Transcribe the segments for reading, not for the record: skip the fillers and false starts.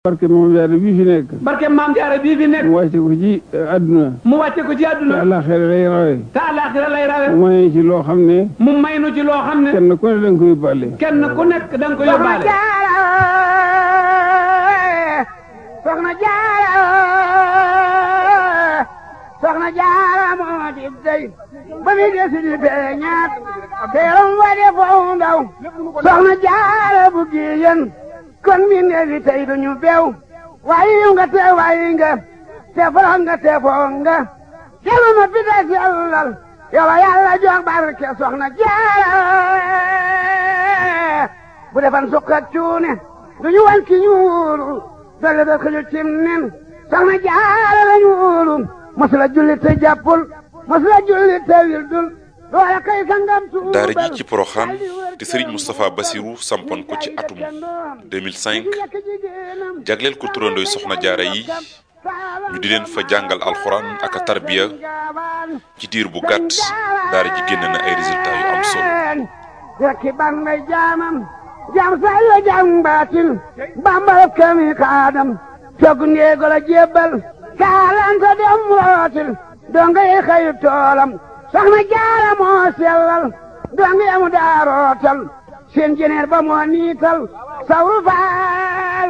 barke Maam Jaara bii fi nekk. barke Maam Jaara bii fi nekk. mu wàcce ko ci àdduna. mu wàcce ko ci àdduna. te àllaaxira lay rawe. te àllaaxira lay rawe. mu may ci loo xam ne. mu may nu ci loo xam ne. kenn ku ne da nga ko yóbbaale. kenn ku nekk da nga ko yóbbaale. Soxna Jaara Soxna Jaara moo di dey ba mi desi di beñaat teeram wa de foo ndaw Soxna Jaara bu giyen kon mi neefi tey duñu beew waayi nga te waayi nga te foro nga te foo nga kelu ma fi des yàllal yow Yàlla jox barke Soxna Jaara bu defan sukk ak cuune duñu wan ki ñuulu dolle da ko cim nen Soxna Jaara lañu wóolu masula julli te jàppul masula julli te wildul doole kay sangam tuubal daara ji ci Porokhane te Serigne Moustapha Bassirou sampoon ko ci atum 2005 jagleel ko turandooy Soxna Jaara yi ñu di leen fa jàngal alxuraan ak a tarbiya ci diir bu gàtt daara ji génn na ay résultats yu am solo. rekki ban may jaamam jam say la jam baatil bambal kami kaadam cog ndeego la jébbal kaalanta dem rootil donga yi xayu toolam Soxna Jaara moo sellal donga yamu daa rootal seen jeneer ba moo niital sawru faal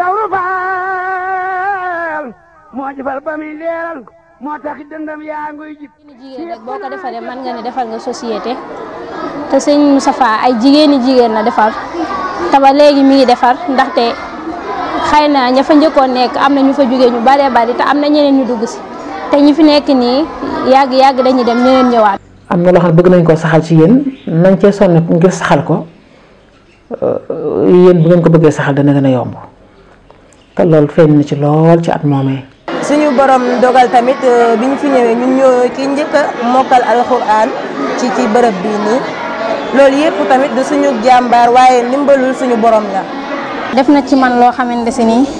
moo jëfal ba muy leeral moo tax dëndam yaa nguy jib jigéen rek boo ko defaree mën nga ne defal nga société te sëñ Moustapha ay jigéen la defar te ba léegi mi ngi defar ndaxte xëy na ña fa njëkkoon nekk am na ñu fa jógee ñu baree bari te am na ñeneen ñu dugg si te ñi fi nekk nii yàgg dañuy dem ñeneen ñëwaat. am na loo xam ne bëgg nañ koo saxal ci yéen nañ cee sonn ngir saxal ko yéen bu ngeen ko bëggee saxal dana gën a yomb te loolu feeñ na ci lool ci at moomee. suñu borom dogal tamit bi ñu fi ñëwee ñun ñoo ki njëkk a mokkal alxuraan ci bërëb bii nii loolu yëpp tamit du suñu jàmbaar waaye ndimbalul suñu borom la. def na ci man loo xamante si nii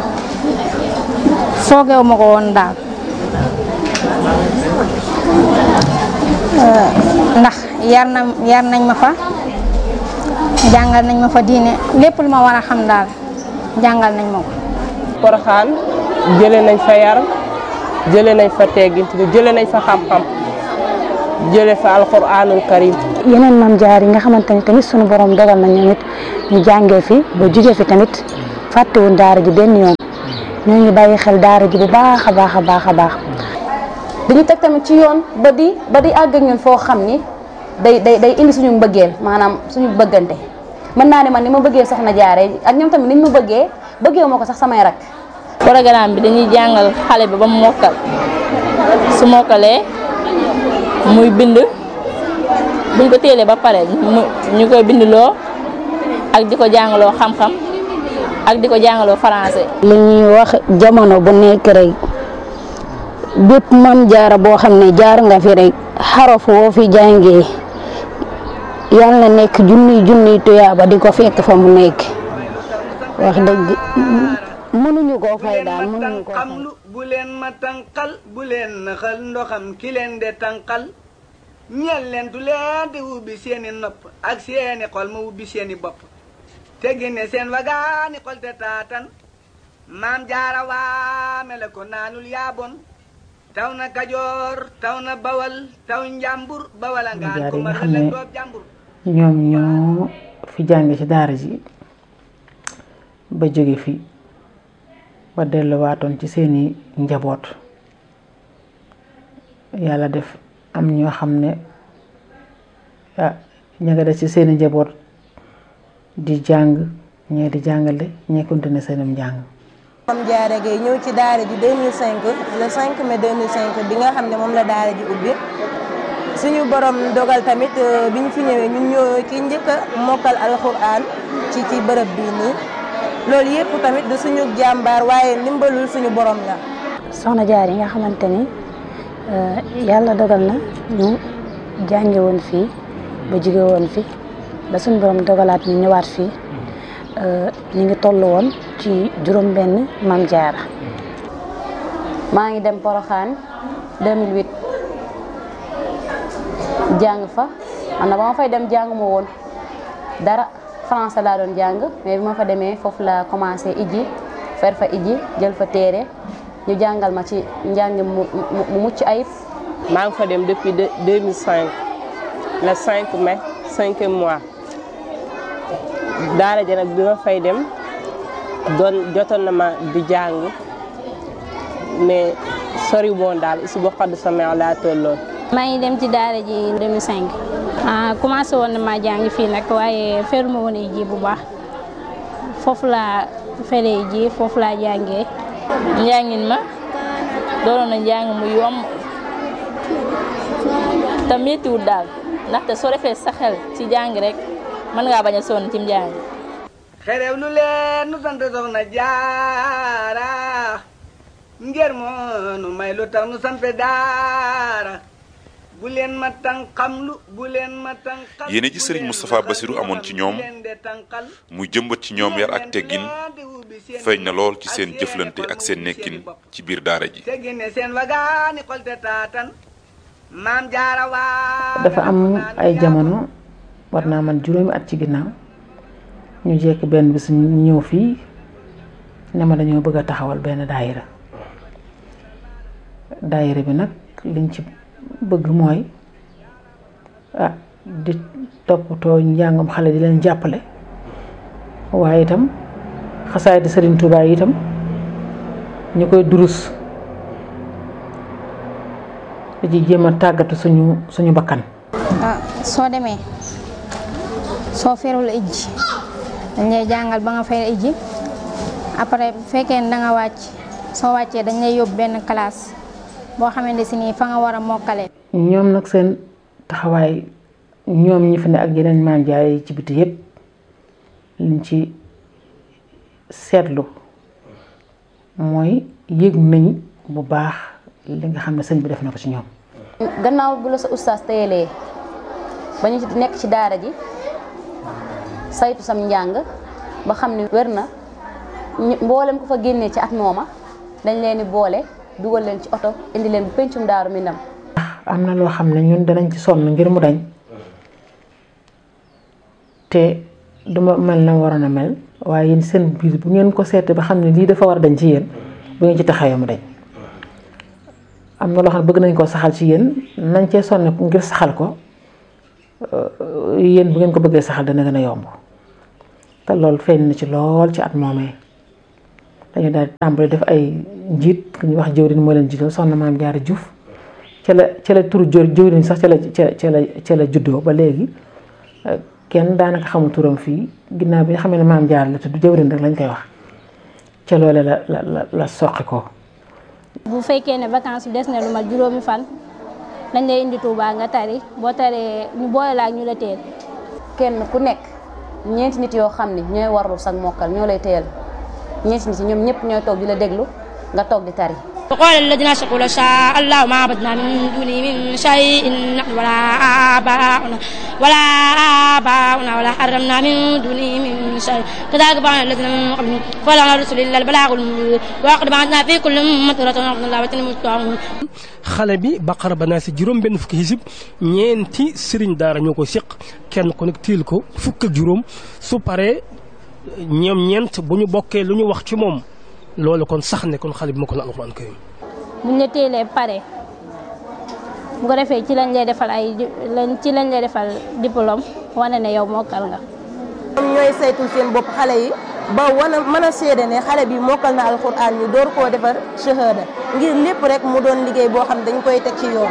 foogeewu ma ko woon daal ndax yar nañ ma fa jàngal nañ ma fa diine lépp lu ma war a xam daal jàngal nañ ma ko. Porokhane jëlee nañ fa yar jëlee nañ fa teggin jëlee nañ fa xam-xam jëlee fa alxuraanul karim. yeneen maam jaar yi nga xamante ni tamit sunu borom dogal na ñoom it ñu jàngee fi ba jugee fi tamit fàttewuñ daara ji benn yoon ñoo ngi bàyyi xel daara ji bu baax a baax a baax a baax. dañu teg tamit ci yoon ba di àgg ak ñun foo xam ni day indi suñu mbëggeel maanaam suñu bëggante mën naa ne man ni ma bëggee Soxna Jaara ak ñoom tamit niñ ma bëggee ma ko sax samay rak. programme bi dañuy jàngal xale bi ba mu mokkal su mokkalee muy bind buñ ko téelee ba pare ñu koy bindloo ak di ko jàngaloo xam-xam ak di ko jàngaloo français. li ñuy wax jamono bu nekk rek bépp Maam Jaara boo xam ne jaar nga fi rek xaraf woo fi jàngee yàlla na nekk junniy tuyaaba di ko fekk fa mu nekk wax dëgg mënuñu koo fay daal mënuñu koo fay. bu leen ma tànqal bu leen naxal ndoxam ki leen de tànqal ñeel leen du leen di ubbi seeni nopp ak seeni xol ma ubbi seeni bopp te génne seen wagaani xol te taatan Maam Jaara waame la ko naanul yaabon taw na Kajoor taw na Bawal taw Njàmbur Bawala ngaan ko ma la doob Njàmbur. ñoom ñoo fi jànge ci daara ji ba jóge fi ba delluwaatoon ci seeni njaboot yàlla def am ñoo xam ne ña nga des ci seeni njaboot di jàng ñee di jàngale ñee continuer seenum njàng. Maam Jaara Gaye ñëw ci daara ji 2005 le 5 mai 2005 bi nga xam ne moom la daara ji ubbi suñu borom dogal tamit bi ñu fi ñëwee ñun ñoo ki njëkk a mokkal alxuraan ci bërëb bii nii loolu yëpp tamit du suñu jàmbaar waaye ndimbalul suñu borom la. Soxna Jaara yi nga xamante ni yàlla dogal na ñu jànge woon fii ba jóge woon fi ba suñu borom dogalaat ñu ñëwaat fii ñu ngi toll woon ci juróom-benn Maam Jaara. maa ngi dem Porokhane 2008 jàng fa am na ba ma fay dem jàng ma woon dara français laa doon jàng mais bi ma fa demee foofu la commencé ijji fer fa iji jël fa téere ñu jàngal ma ci njàng mu mucc ayib. maa ngi fa dem depuis 2005 le 5 mai 5e mois daara ja nag bi ma fay dem jotoon na ma di jàng mais sori woon daal si bu xadd sama laa tolloon. maa ngi dem ci daara ji 2005 commencé woon na maa jàng fii nag waaye feruma woon ji bu baax foofu laa feree ji foofu laa jàngee. njàngin ma doonoon na njàng mu yomb te méttiwul daal ndaxte soo defee sa xel ci jàng rek mën ngaa bañ a sonn ci njàng. xerew lu leen nu sant Soxna Jaara ngir moo nu may lu tax nu sampe daara bu leen ma tànqamlu bu leen ma tànqal. yéene ji Serigne Moustapha Bassirou amoon ci ñoom muy jëmbat ci ñoom yar ak teggin feeñ na lool ci seen jëflante ak seen nekkin ci biir daara ji. dafa am ay jamono war naa man juróomi at ci ginnaaw ñu jekk benn bis ñu ñëw fii ne ma dañoo bëgg a taxawal benn daayira bi nag liñ ci bëgg mooy di toppatoo njàngam xale di leen jàppale waaye itam xasaay di Serigne Touba yi itam ñu koy durus di ci jéem a tàggatu suñu bakkan. soo demee soo ferul ijji dañ lay jàngal ba nga fer ijji après bu fekkee ne da nga wàcc soo wàccee dañ lay yóbbu benn classe boo xamante si nii fa nga war a mokkale. ñoom nag seen taxawaay ñoom ñi fi ne ak yeneen maam jaay ci biti yépp liñ ci seetlu mooy yëg nañ bu baax li nga xam ne sëñ bi def na ko ci ñoom. gannaaw bu la sa ustaas téyelee ba ñu nekk ci daara ji saytu sam njàng ba xam ni wér na mboolem ko fa génnee ci at mooma dañ leen di boole dugal leen ci oto indi leen bu pencum Daaru Minam. am na loo xam ne ñun danañ ci sonn ngir mu dañ te duma mel na waroon a mel waaye yéen seen biir bu ngeen ko seetee ba xam ne lii dafa war a dañ ci yéen bu ngeen ci taxawee mu dañ. am na loo xam ne bëgg nañ koo saxal ci yéen nañ cee sonn ngir saxal ko yéen bu ngeen ko bëggee saxal dana gën a yomb te loolu feeñ na ci lool ci at moomee dañu daal di tàmbali def ay njiit ku ñuy wax jëwriñ moo leen jiital soxna Maam Jaara Juuf ca la turu jëwriñ sax ca la juddoo ba léegi kenn daanaka xamul turam fii ginnaaw bi nga xam ne Maam Jaara la tudd jëwriñ rek lañ koy wax ca loole la soqi ko. bu fekkee ne vacances bi des na lu mat juróomi fan dañ lay indi Touba nga tari boo taree ñu boole la ak ñu la teel. kenn ku nekk ñeenti nit yoo xam ne ñooy warlu sag mokkal ñoo lay teel ñeenti nit ñoom ñëpp ñooy toog di la déglu nga toog di tari. وقال الذين أشركوا لو شاء الله ما عبدنا من دونه من شيء نحن ولا آباؤنا ولا حرمنا من دونه من شيء كذلك فعل الذين من قبلهم فلا على الرسل إلا البلاغ المبين ولقد بعثنا في كل أمة رسولا أن اعبدوا الله واجتنبوا الطاغوت. xale bi Baqara ba naa si juróom benn fukki hisib ñeenti sëriñ daara ñoo ko seq kenn ku nekk tiil ko fukk ak juróom su paree ñoom ñeent bu ñu bokkee lu ñu wax ci moom loolu kon sax ne kon xale bi moo ko la alxuraan karim buñ la teelee pare bu ko defee ci lañ lay defal diplôme wane ne yow mokkal nga. ñoom ñooy saytul seen bopp xale yi ba mën a seede ne xale bi mokkal na alxuraan ñu door koo defar shahada ngir lépp rek mu doon liggéey boo xam dañ koy teg ci yoon.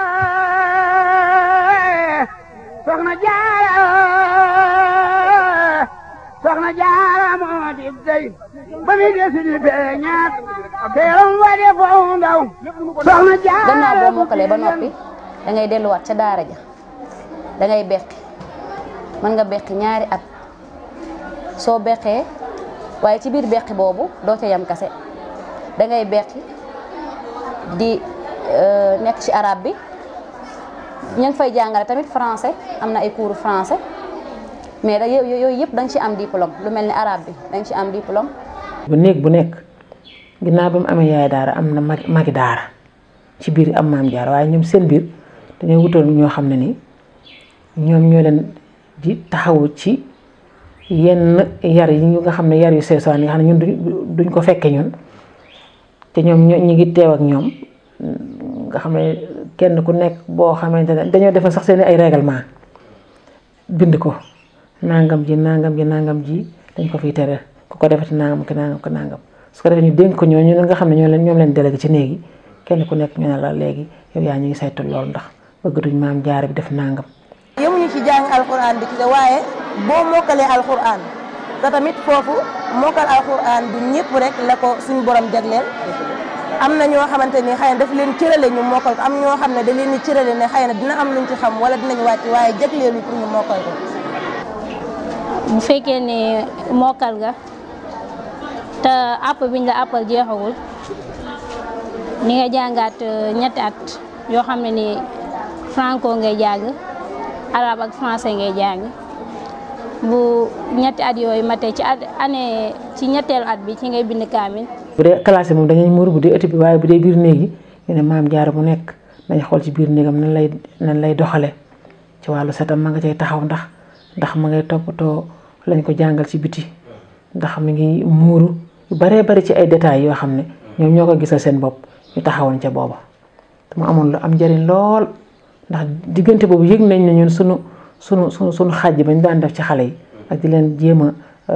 Soxna Jaara moo di dey ba mi desi di beñaat teeram wa de fo ndaw Soxna Jaara. gannaaw boo mokkalee ba noppi da ngay delluwaat ca daara ja da ngay beqi mën nga beqi ñaari at soo beqee waaye ci biir beqi boobu doo ca yam kase da ngay beqi di nekk ci arabe bi ña ngi fay jàngale tamit français am na ay cours français. mais da yooyu yëpp da nga ci am diplôme lu mel ni arabe bi da nga ci am diplôme. bu nekk ginnaaw bi mu amee yaay daara am na magi daara ci biir am maam Jaara waaye ñoom seen biir dañoo wutoon ñoo xam ne ni ñoom ñoo leen di taxawu ci yenn yar yi ñu nga xam ne yar yu seesaan yi nga xam ne ñun duñ ko fekke ñun te ñoom ñu ngi teew ak ñoom nga xam ne kenn ku nekk boo xamante ne dañoo defal sax seen ay règlement bind ko nangam ji dañ ko fiy tere ku ko defati nangam ki nangam ko nangam su ko defee ñu dénk ko ñooñu nga xam ne ñoom leen délégué ci néegi kenn ku nekk ñu ne la léegi yow yaa ñu ngi saytu loolu ndax bëgg duñ maam jaara bi def nangam. yemuñu ci jàng alxuraan bi ci waaye boo mokkalee alxuraan te tamit foofu mokkal alxuraan du ñëpp rek la ko suñu borom jagleel am na ñoo xamante ni xëy na daf leen cërale ñu mokkal ko am ñoo xam ne da leen di cërale ne xëy na dina am luñ ci xam wala dinañ wàcc waaye jagleelu pour ñu mokkal ko. bu fekkee ne mokkal nga te àpp biñ la àppal jeexagul ni nga jàngaat ñetti at yoo xam ne ni franco ngay jàng arabe ak français ngay jàng bu ñetti at yooyu matee ci ñetteelu at bi ci ngay bind kaamil. bu dee classe moom dañuy muur bu dee ëtt bi waaye bu dee biir néeg yi ñu ne maam jaara bu nekk nañ xool ci biir néegam nan lay doxale ci wàllu setam ma nga cay taxaw ndax ma ngay toppatoo lañ ko jàngal ci biti ndax mi ngi muuru yu baree bari ci ay détails yoo xam ne ñoom ñoo ko gisal seen bopp ñu taxawoon ca booba te mu amoon lu am njëriñ lool ndax diggante boobu yëg nañ ne ñun sunu xàjj bañ daan def ci xale yi ak di leen jéem a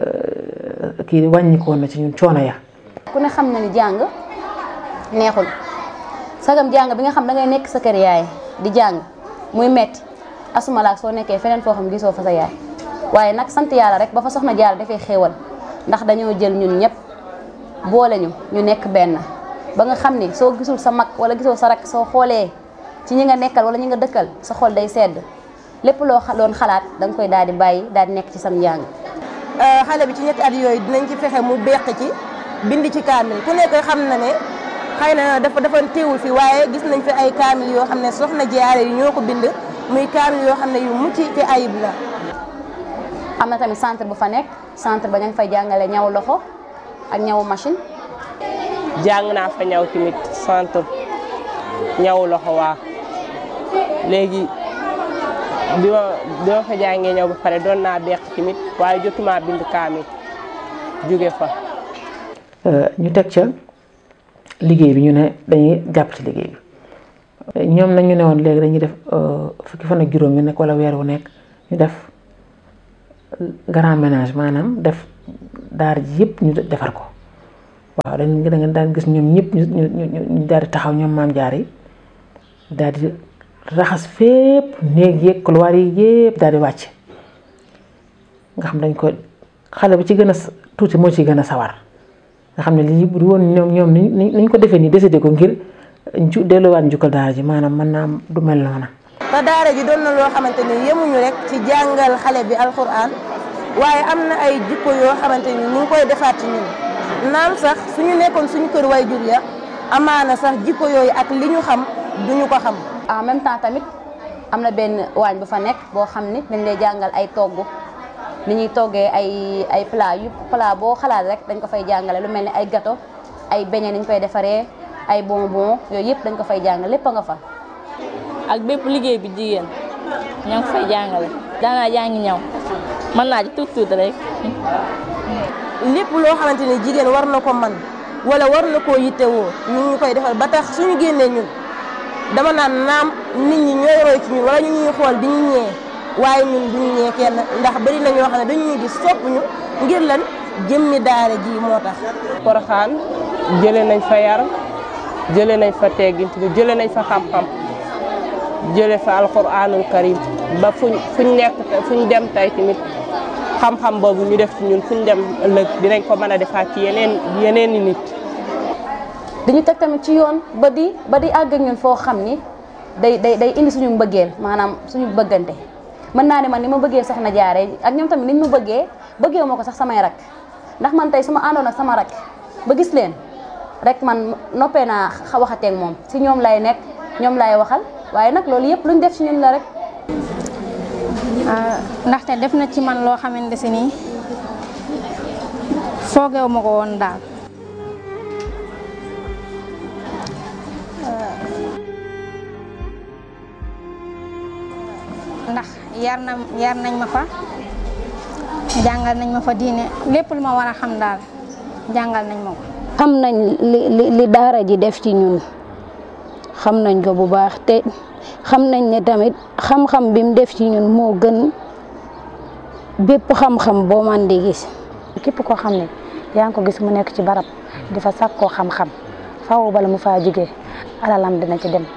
kii wàññi ko woon na ci ñun coono ya. ku ne xam na ni jàng neexul sagam jàng bi nga xam da ngay nekk sa kër yaay di jàng muy metti asumalaak soo nekkee feneen foo xam gisoo fa sa yaay waaye nag sant yàlla rek ba fa soxna Jaara dafay xéewal ndax dañoo jël ñun ñëpp boole ñu nekk benn ba nga xam ni soo gisul sa mag wala gisoo sa rak soo xoolee ci ñi nga nekkal wala ñi nga dëkkal sa xol day sedd lépp loo doon xalaat da nga koy daal di bàyyi daal di nekk ci sam njàng. xale bi ci ñetti at yooyu dinañ ci fexe mu beq ci bind ci kaamil ku nekk xam na ne xëy na dafa teewul fi waaye gis nañ fi ay kaamil yoo xam ne soxna Jaara yi ñoo ko bind muy kaamil yoo xam ne yu mucc ci ayib la. am na tamit centre bu fa nekk centre ba ña ngi fay jàngale ñaw loxo ak ñawu machine. jàng naa fa ñaw tamit centre ñaw loxo waa léegi bi ma fa jàngee ñaw ba pare doon naa beq tamit waaye jotuma bind kaamil jóge fa. ñu teg ca liggéey bi ñu ne dañuy jàpp ci liggéey bi ñoom nag ñu ne woon léegi dañuy def fukki fan ak juróom yu nekk wala weer wu nekk ñu def grand ménage maanaam def daar ji yëpp ñu defar ko waaw da nga daan gis ñoom ñëpp ñu daal di taxaw ñoom maam jaar yi daal di raxas fépp néeg yeeg couloir yi yëpp daal di wàcc nga xam dañ ko xale bu ci gën a tuuti moo ci gën a sawar nga xam ne lii bu woon ñoom niñ ko defee nii décidé ko ngir delluwaat njukkal daara ji maanaam mën naa du mel noona. te daara ji doon na loo xamante ni yemuñu rek ci jàngal xale bi alxuraan waaye am na ay jikko yoo xamante ni ñu ngi koy defaat ci ñun naam sax suñu nekkoon suñu kër way jur ya amaana sax jikko yooyu ak li ñu xam duñu ko xam. en même temps tamit am na benn waañ bu fa nekk boo xam ni dañ lay jàngal ay togg ni ñuy toggee ay plat boo xalaat rek dañ ko fay jàngale lu mel ni ay gâteau ay beignet ni ñu koy defaree ay bonbon yooyu yëpp dañ ko fay jàngale lépp a nga fa. ak bépp liggéey bi jigéen ña ngi fay jàngale daanaa jàngi ñaw mën naa ci tuuti rek. lépp loo xamante ni jigéen war na ko man wala war na koo yittewoo ñu koy defal ba tax suñu génnee ñun dama naan naam nit ñi ñooy roy ci ñun wala ñu ñuy xool di ñu ñee waaye ñun duñu ñee kenn ndax bari na ñoo xam ne dañuy gis sopp ñu ngir lan jëmmi daara ji moo tax. Porokhane jëlee nañ fa yar jëlee nañ fa teggin jëlee nañ fa xam-xam jëlee fa alxuraanul karim ba fuñ nekk fuñ dem tey tamit xam-xam boobu ñu def ci ñun fuñ dem ëllëg dinañ ko mën a defaat ci yeneen i nit. dañu teg tamit ci yoon ba di àgg ak ñun foo xam ni day indi suñu mbëggeel maanaam suñu bëggante mën naa ne man ni ma bëggee soxna Jaara ak ñoom tamit niñ ma bëggee ma ko sax samay rak ndax man tey su ma àndoon ak sama rak ba gis leen rek man noppee naa waxateeg moom si ñoom lay nekk ñoom lay waxal waaye nag loolu yëpp luñ def ci ñun la rek. ndaxte def na ci man loo xamante si nii foogeewu ma ko woon daal. ndax yar nañ ma fa jàngal nañ ma fa diine lépp lu ma war a xam daal jàngal nañ ma ko. xam nañ li daara ji def ci ñun xam nañ ko bu baax te xam nañ ne tamit xam-xam bi mu def ci ñun moo gën bépp xam-xam boo man di gis. képp koo xam ne yaa ngi ko gis mu nekk ci barab di fa sàkkoo xam-xam faaw bala mu faa jógee alalam dina ci dem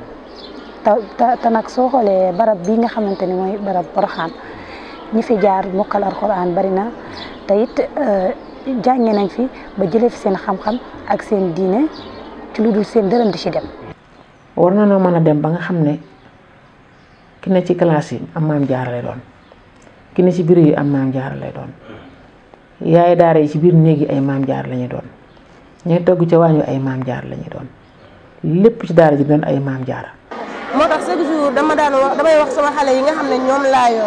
te nag soo xoolee barab bii nga xamante ni mooy barab Porokhane ñi fi jaar mokkal alxuraan bari na te it jànge nañ fi ba jëlee fi seen xam-xam ak seen diine ci lu dul seen dërëm di ci dem. war na noo mën a dem ba nga xam ne ki ne ci classe yi am maam jaara lay doon ki ne ci biir yi am maam jaara lay doon yaay daara yi ci biir néeg yi ay maam jaara la ñuy doon ñooy togg ca waañu ay maam jaara la ñuy doon lépp ci daara ji doon ay maam jaara. moo tax chaque jour damay wax sama xale yi nga xam ne ñoom laa yor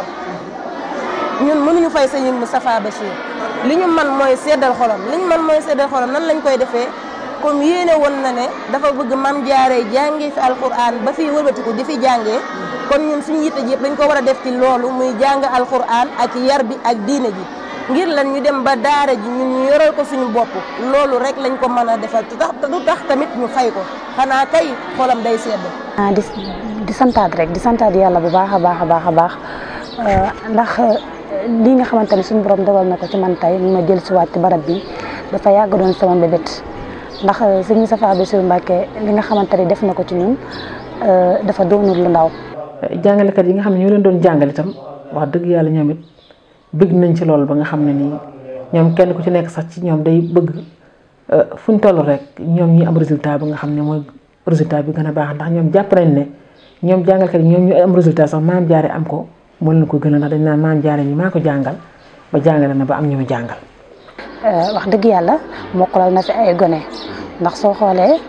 ñun mënuñu fay sëñ Moustapha Bachir li ñu man mooy seddal xolam nan lañ koy defee comme yéene woon na ne dafa bëgg mam jaaree jàngee fi alquran ba fii wëlbatiku di fi jàngee kon ñun suñu yitte ji yëpp dañ ko war a def ci loolu muy jàng alquran ak yar bi ak diine ji ngir lan ñu dem ba daara ji ñun ñu yoral ko suñu bopp loolu rek lañ ko mën a defal te du tax tamit ñu fay ko xanaa kay xolam day sedd. di santaat yàlla bu baax a baax ndax lii nga xamante ne suñu borom dogal na ko ci man tey ma jël si waat ci barab bi dafa yàgg doon sama mbébét ndax sëñ Moustapha Bassirou Mbacké li nga xamante ne def na ko ci ñun dafa doonul lu ndaw. jàngalekat yi nga xam ne ñoo leen doon jàngal itam wax dëgg yàlla ñoom it bëgg nañ ci loolu ba nga xam ne nii ñoom kenn ku ci nekk sax ci ñoom day bëgg fu ñu toll rek ñoom ñi am résultat bi nga xam ne mooy résultat bi gën a baax ndax ñoom jàpp nañ ne ñoom jàngalkat yi ñoom ñu am résultat sax maam jaare am ko moo leen ko gën a ndax dañ naan maam jaare ñi maa ko jàngal ba jàngale na ba am ñu mu jàngal. wax dëgg yàlla mokkalal na fi ay gone ndax soo xoolee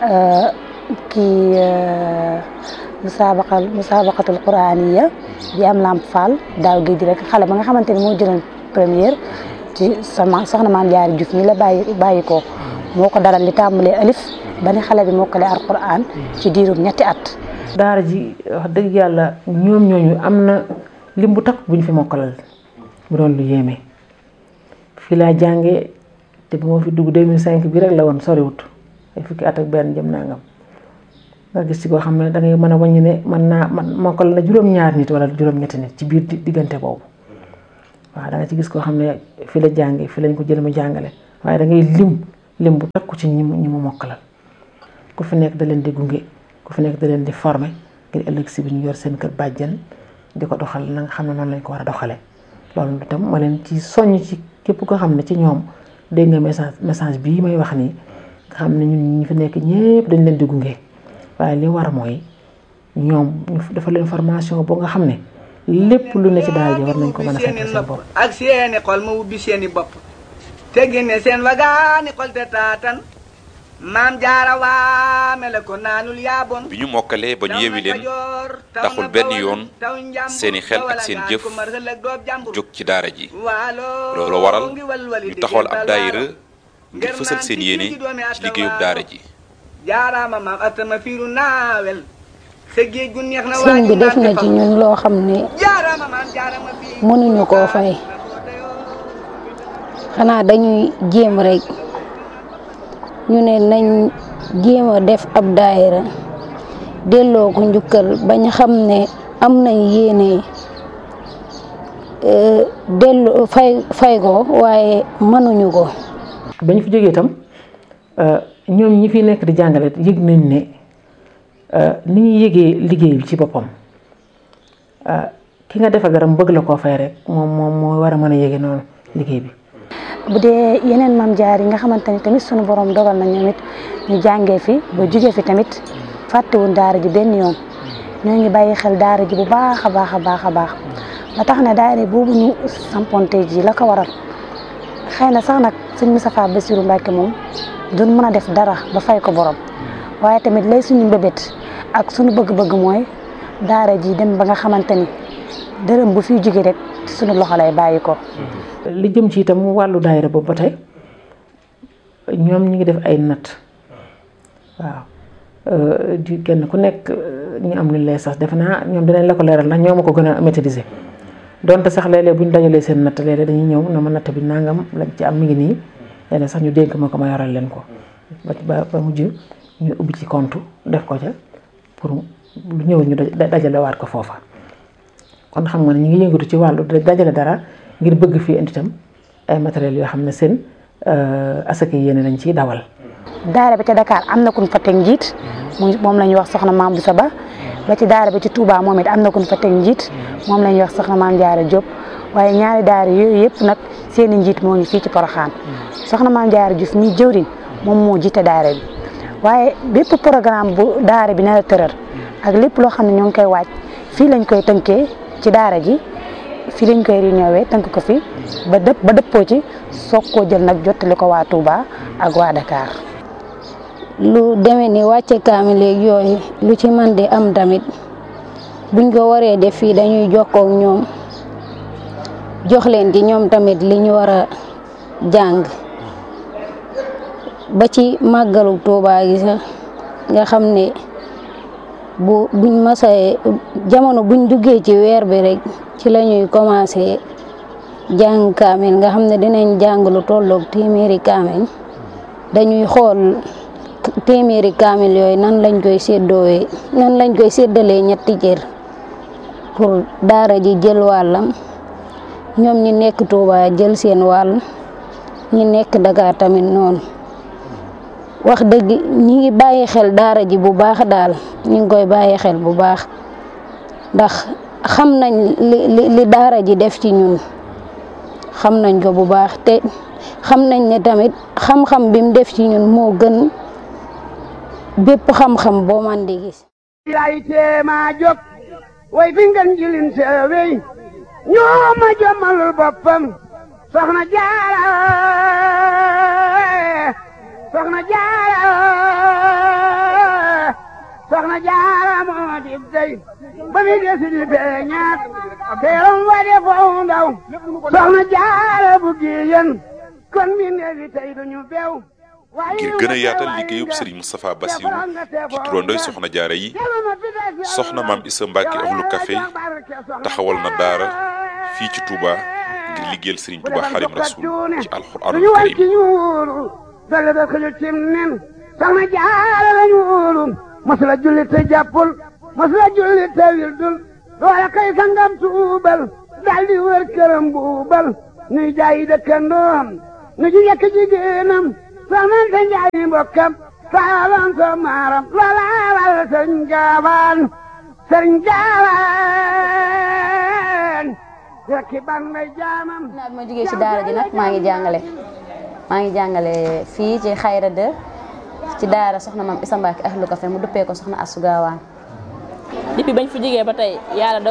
kii musabaqatul quraaniya bi am Lamp Fall daaw géej rek xale ba nga xamante ni moo jëloon première ci soxna maam Jaara Juuf mi la bàyyi ko moo ko daral li tàmbalee alif ba ni xale bi mokkale alquran ci diirum ñetti at. daara ji wax dëgg yàlla ñoom ñooñu am na lim bu takk bu ñu fi mokkalal bu doon lu yéeme fii laa jàngee te bu ma fi dugg 2005 bi rek la woon soriwut ay fukki at ak benn jëm nangam nga gis ci koo xam ne da ngay mën a wàññi ne man mokkal na juróom-ñaar nit wala juróom-ñetti nit ci biir diggante boobu waaw da nga ci gis koo xam ne fi la jàngee fi lañ ko jël mu jàngale waaye da ngay lim bu takku ci ñi mu mokkalal ku fi nekk da leen di gunge ku fi nekk da leen di former ngir ëllëg si bi ñu yor seen kër bàjjen di ko doxal na nga xam ne noonu lañ ko war a doxalee loolu itam ma leen ci soññ ci képp koo xam ne ci ñoom dégg nga message bii may wax nii nga xam ne ñun ñi fi nekk ñëpp dañ leen di gunge waaye li war mooy ñoom ñu dafa leen formation boo nga xam ne lépp lu ne ci daara ji war nañ ko mën a fekk seen bopp ak seeni xol ma ubbi seeni bopp te génne seen wagaani xol te taatan maam jaara waame la ko naanul yaaboon. bi ñu mokkalee ba ñu yewi leen taxul benn yoon seeni xel ak seen jëf jóg ci daara ji loolu waral ñu taxawal ab daayira ngir fësal seen yéene ci liggéeyub daara ji. jaaraama maam atama fiiru naawel sa géej gu neex na sëñ bi def na ci ñun loo xam ne mënuñu koo fay xanaa dañuy jéem rek ñu ne nañ jéem a def ab daayira delloo ko njukkal bañ xam ne am nañ yéene delloo fay ko waaye mënuñu ko. bañ fi jógee itam ñoom ñi fi nekk di jàngale yëg nañ ne ni ñuy yëgee liggéey bi ci boppam ki nga defal dara mu bëgg la koo fay rek moom moo war a mën a yëge noonu liggéey bi. bu dee yeneen maam jaar yi nga xamante ni tamit sunu borom dogal na ñoom it ñu jàngee fi ba jugee fi tamit fàttewuñ daara ji benn yoon ñoo ngi bàyyi xel daara ji bu baax a baax ba tax na daara boobu ñu samponte ji la ko waral xëy na sax nag sëñ Moustapha Bassirou Mbacké moom duñ mën a def dara ba fay ko borom waaye tamit lay suñu mbébét ak suñu bëgg-bëgg mooy daara ji dem ba nga xamante ni dërëm bu fiy jóge rek suñu loxo lay bàyyi ko. li jëm ci itam wàllu daayira boobu ba tey ñoom ñi ngi def ay natt waaw di kenn ku nekk ñu am lu lay sax defe naa ñoom dinañ la ko leeral ndax ñoo ma ko gën a maîtriser donte sax léeg-léeg bu ñu dajalee seen natt léeg-léeg dañuy ñëw na ma natt bi nangam lañ ci am mi ngi nii léeg sax ñu dénk ma ko ma yoral leen ko ba mujj ñu ubbi ci compte def ko ca pour lu ñëw ñu dajale waat ko foofa kon xam nga ne ñu ngi yëngatu ci wàllu dajale dara ngir bëgg fii indi tam ay matériels yoo xam ne seen asaka yéene lañ ciy dawal. daara bi ca Dakar am na ku ñu fa teg njiit moom la ñuy wax soxna Maam Boussa Ba ba ci daara bi ci Touba moom it am na ku ñu fa teg njiit moom la ñuy wax soxna Maam Jaara Diop waaye ñaari daara yooyu yëpp nag seen i njiit moo ngi fii ci Porokhane soxna Maam Jaara Diouf mi jëwriñ moom moo jiite daara bi waaye bépp programme bu daara bi nar a tëral ak lépp loo xam ne ñoo ngi koy waaj fii lañ koy tënkee ci daara ji fii lañ koy réunion tënk ko fi ba dëppoo ci soog koo jël nag jottali ko waa Touba ak waa Dakar. lu demee ni wàcce kaamil léegi yooyu lu ci man di am tamit buñ ko waree def fii dañuy jokkoo ak ñoom jox leen ci ñoom tamit li ñu war a jàng ba ci màggalu Touba gi sax nga xam ne buñ masee jamono buñ duggee ci weer bi rek ci la ñuy commencé jàng kaamil nga xam ne dinañ jàng lu tolloog téeméeri kaamil dañuy xool téeméeri kaamil yooyu nan lañ koy séddalee ñetti cër pour daara ji jël wàllam ñoom ñi nekk Touba jël seen wàll ñi nekk Dakar tamit noonu wax dëgg ñi ngi bàyyi xel daara ji bu baax daal ñi ngi koy bàyyi xel bu baax ndax xam nañ li daara ji def ci ñun xam nañ ko bu baax te xam nañ ne tamit xam-xam bi mu def ci ñun moo gën bépp xam-xam boo man di gis. lay teema jóg way fi ngeen jilin seewey ñoo ma jommalul boppam soxna Jaara moo di dey ba mi desi di feeñaat teeram wa de foofu ndaw soxna Jaara bu giyen kon mi neefi tey duñu beew ngir gën a yaatal liggéeyub Serigne Moustapha Bassirou ci turandoy soxna jaara yi soxna Maam Issa Mbacke Ahlu Café taxawal na daara fii ci Touba ngir liggéeyal Serigne Touba Xaadimu Rasuul ci alxuraanul karim dale da xëju cim nen soxna jaara lañu wóolu masula julli te jàppul masula julli te wildul loola kay sangam tuubal daldi wër këram buubal nuy jaayi dëkkandoom nu ji yekk jigéenam soxnante njaayi mbokkam saalan so maaram loola wal sëriñ gaawaan rekki ban may jaamam naa bi ma jógee ci daara ji nag maa ngi jàngale fii ci Xayra 2 ci daara soxna Maam Issa Mbacke Ahlu Café mu duppee ko soxna Astou Gawane depuis bañ fi jógee ba tey yàlla